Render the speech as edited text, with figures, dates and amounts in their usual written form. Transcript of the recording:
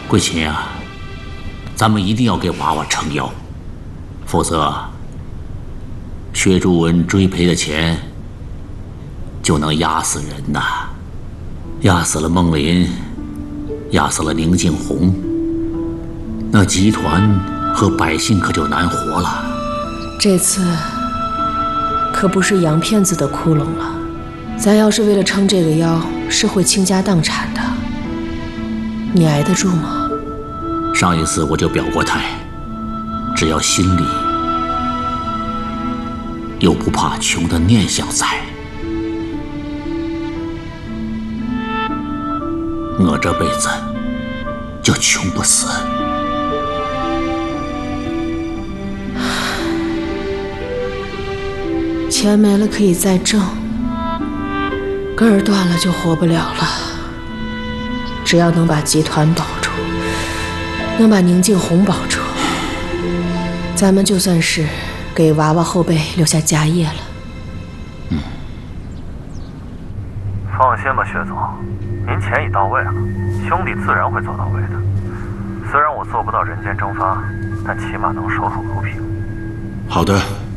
桂琴啊，咱们一定要给娃娃撑腰，否则薛竹文追赔的钱就能压死人呐，压死了孟林，压死了宁静红，那集团和百姓可就难活了。 这次可不是洋骗子的窟窿了，咱要是为了撑这个腰，是会倾家荡产的。你挨得住吗？ 上一次我就表过态，只要心里有不怕穷的念想在，我这辈子就穷不死。 钱没了可以再挣，根儿断了就活不了了。只要能把集团保住，能把宁静红保住，咱们就算是给娃娃后辈留下家业了。 放心吧，薛总，您钱已到位了，兄弟自然会做到位的。虽然我做不到人间蒸发，但起码能守口如瓶。 好的。